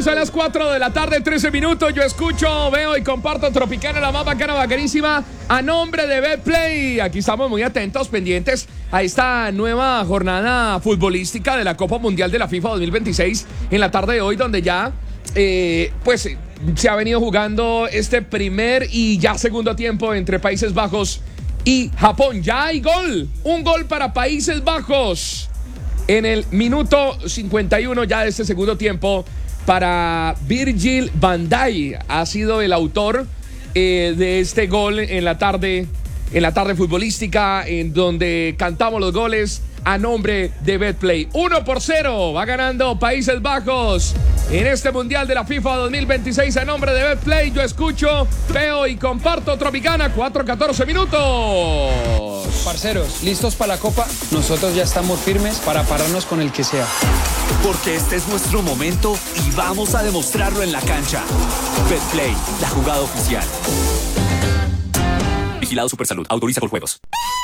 Son las 4 de la tarde, 13 minutos. Yo escucho, veo y comparto Tropicana, la más bacana, bacanísima, a nombre de Betplay. Aquí estamos muy atentos, pendientes a esta nueva jornada futbolística de la Copa Mundial de la FIFA 2026 en la tarde de hoy, donde ya, se ha venido jugando este primer y ya segundo tiempo entre Países Bajos y Japón. Ya hay gol, un gol para Países Bajos en el minuto 51 ya de este segundo tiempo para Virgil van Dijk. Ha sido el autor de este gol en la tarde futbolística, en donde cantamos los goles a nombre de Betplay. 1-0 va ganando Países Bajos en este Mundial de la FIFA 2026 a nombre de Betplay. Yo escucho, veo y comparto Tropicana, 4-14 minutos. Parceros, ¿listos para la Copa? Nosotros ya estamos firmes para pararnos con el que sea. Porque este es nuestro momento y vamos a demostrarlo en la cancha. Betplay, la jugada oficial. Vigilado Supersalud, autoriza por juegos.